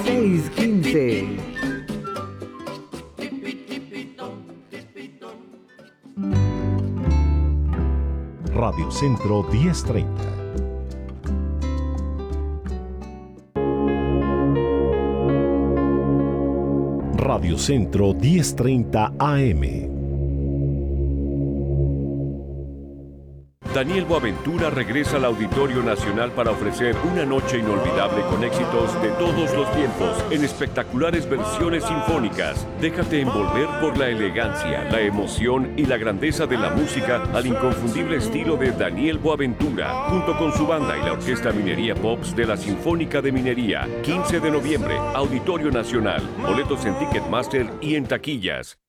6:15. Radio Centro 1030. Radio Centro 1030 AM. Daniel Boaventura regresa al Auditorio Nacional para ofrecer una noche inolvidable con éxitos de todos los tiempos en espectaculares versiones sinfónicas. Déjate envolver por la elegancia, la emoción y la grandeza de la música al inconfundible estilo de Daniel Boaventura, junto con su banda y la Orquesta Minería Pops de la Sinfónica de Minería. 15 de noviembre, Auditorio Nacional. Boletos en Ticketmaster y en taquillas.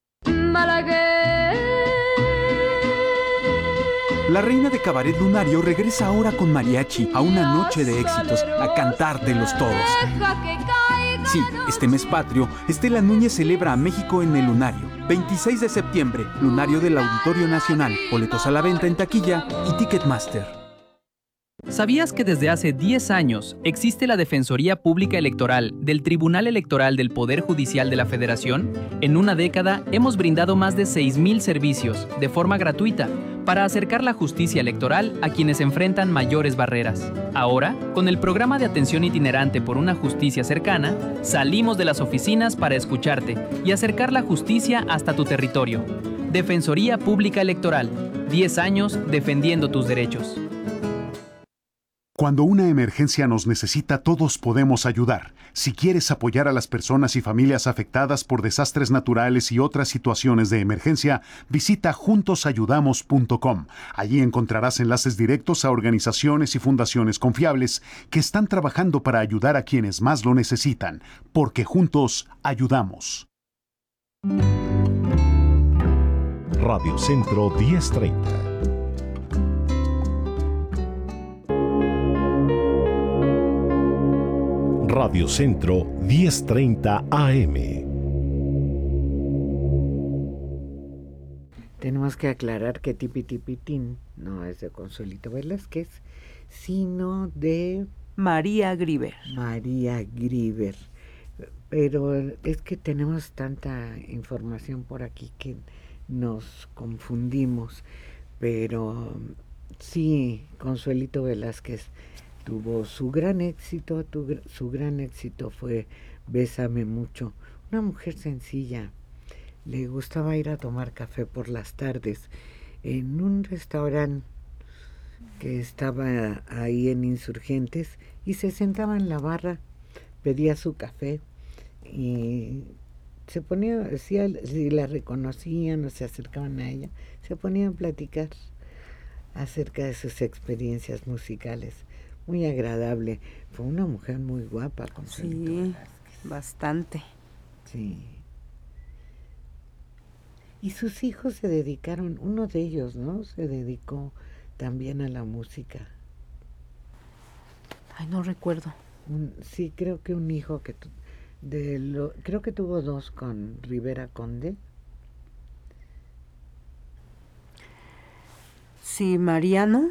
La reina de Cabaret Lunario regresa ahora con mariachi a una noche de éxitos, a cantártelos todos. Sí, este mes patrio, Estela Núñez celebra a México en el Lunario. 26 de septiembre, Lunario del Auditorio Nacional. Boletos a la venta en taquilla y Ticketmaster. ¿Sabías que desde hace 10 años existe la Defensoría Pública Electoral del Tribunal Electoral del Poder Judicial de la Federación? En una década hemos brindado más de 6,000 servicios de forma gratuita para acercar la justicia electoral a quienes enfrentan mayores barreras. Ahora, con el programa de atención itinerante por una justicia cercana, salimos de las oficinas para escucharte y acercar la justicia hasta tu territorio. Defensoría Pública Electoral, 10 años defendiendo tus derechos. Cuando una emergencia nos necesita, todos podemos ayudar. Si quieres apoyar a las personas y familias afectadas por desastres naturales y otras situaciones de emergencia, visita juntosayudamos.com. Allí encontrarás enlaces directos a organizaciones y fundaciones confiables que están trabajando para ayudar a quienes más lo necesitan, porque juntos ayudamos. Radio Centro 1030. Radio Centro 1030 AM. Tenemos que aclarar que Tipitipitín no es de Consuelito Velázquez, sino de María Grieber. María Grieber. Pero es que tenemos tanta información por aquí que nos confundimos. Pero sí, Consuelito Velázquez tuvo su gran éxito. Su gran éxito fue Bésame mucho. Una mujer sencilla. Le gustaba ir a tomar café por las tardes en un restaurante que estaba ahí en Insurgentes y se sentaba en la barra, pedía su café y se ponía, si la reconocían o se acercaban a ella, se ponían a platicar acerca de sus experiencias musicales. Muy agradable. Fue una mujer muy guapa, Consuelito Velázquez. Bastante. Sí. Y sus hijos se dedicaron, uno de ellos, ¿no? Se dedicó también a la música. Ay, no recuerdo. Sí, creo que un hijo creo que tuvo dos con Rivera Conde. Sí, Mariano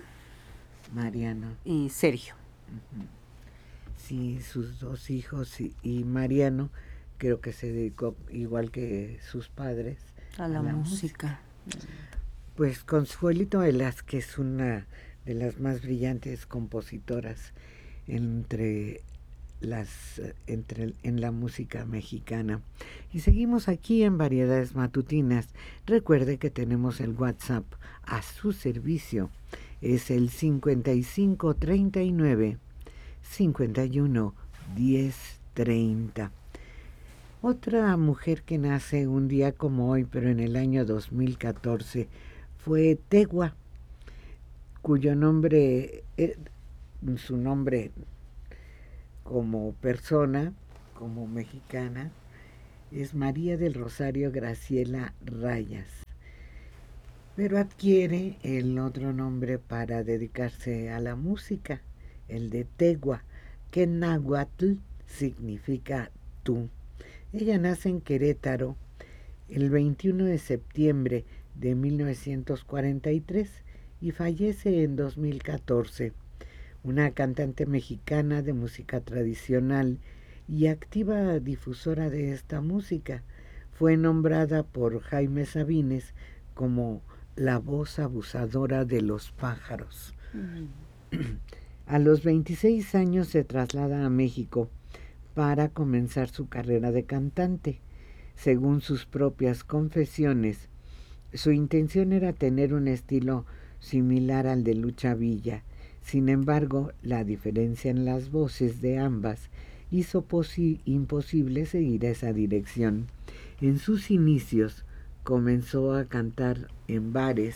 y Sergio. Uh-huh. Sí, sus dos hijos y Mariano creo que se dedicó igual que sus padres a la música. Pues Consuelito Velázquez es una de las más brillantes compositoras en la música mexicana. Y seguimos aquí en Variedades Matutinas. Recuerde que tenemos el WhatsApp a su servicio. Es el 5539-511030. Otra mujer que nace un día como hoy, pero en el año 2014, fue Tegua, cuyo nombre, su nombre como persona, como mexicana, es María del Rosario Graciela Rayas. Pero adquiere el otro nombre para dedicarse a la música, el de Tegua, que en náhuatl significa tú. Ella nace en Querétaro el 21 de septiembre de 1943 y fallece en 2014. Una cantante mexicana de música tradicional y activa difusora de esta música. Fue nombrada por Jaime Sabines como la voz abusadora de los pájaros. A los 26 años se traslada a México para comenzar su carrera de cantante. Según sus propias confesiones, su intención era tener un estilo similar al de Lucha Villa. Sin embargo, la diferencia en las voces de ambas hizo imposible seguir esa dirección. En sus inicios comenzó a cantar en bares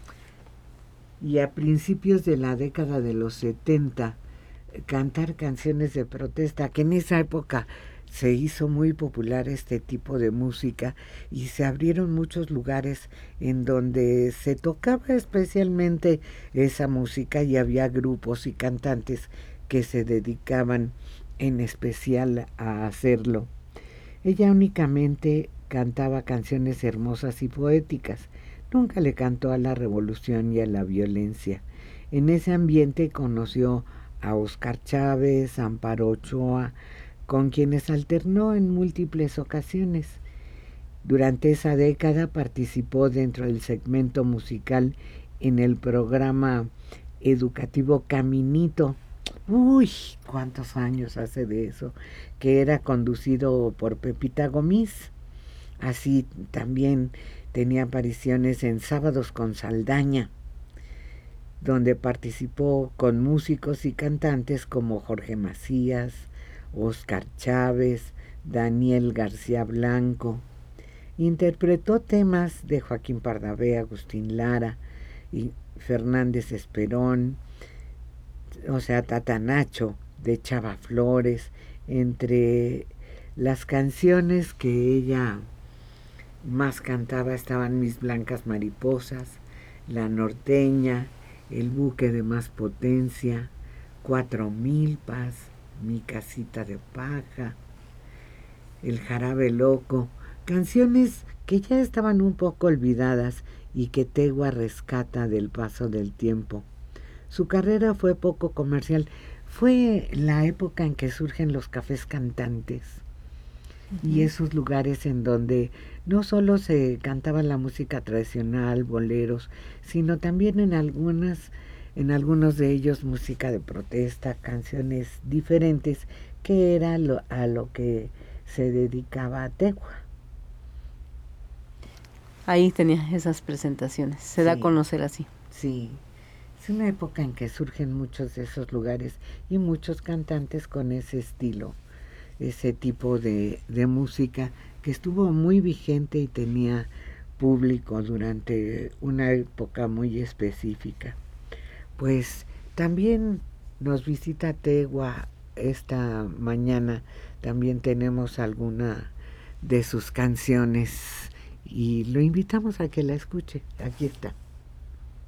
y a principios de la década de los 70 cantar canciones de protesta, que en esa época se hizo muy popular este tipo de música y se abrieron muchos lugares en donde se tocaba especialmente esa música y había grupos y cantantes que se dedicaban en especial a hacerlo. Ella únicamente cantaba canciones hermosas y poéticas, nunca le cantó a la revolución y a la violencia. En ese ambiente conoció a Óscar Chávez, Amparo Ochoa, con quienes alternó en múltiples ocasiones. Durante esa década participó dentro del segmento musical en el programa educativo Caminito. Uy, cuántos años hace de eso, que era conducido por Pepita Gomis. Así también tenía apariciones en Sábados con Saldaña, donde participó con músicos y cantantes como Jorge Macías, Óscar Chávez, Daniel García Blanco. Interpretó temas de Joaquín Pardavé, Agustín Lara y Fernández Esperón, o sea, Tatanacho, de Chava Flores, entre las canciones que ella más cantaba estaban Mis Blancas Mariposas, La Norteña, El Buque de Más Potencia, 4 Milpas, Mi Casita de Paja, El Jarabe Loco, canciones que ya estaban un poco olvidadas y que Tegua rescata del paso del tiempo. Su carrera fue poco comercial. Fue la época en que surgen los cafés cantantes y esos lugares en donde no solo se cantaba la música tradicional, boleros, sino también en algunos de ellos música de protesta, canciones diferentes, que era a lo que se dedicaba a Tegua. Ahí tenía esas presentaciones, se da a conocer así. Sí, es una época en que surgen muchos de esos lugares y muchos cantantes con ese estilo, ese tipo de música que estuvo muy vigente y tenía público durante una época muy específica. Pues también nos visita Tegua esta mañana, también tenemos alguna de sus canciones y lo invitamos a que la escuche. Aquí está.